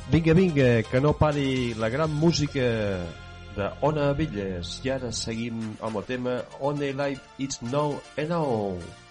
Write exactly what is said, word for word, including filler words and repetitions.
Vinga, vinga, que no pari la gran música de Ona Abelles. I ara seguim amb el tema On a Life It's Now and Now.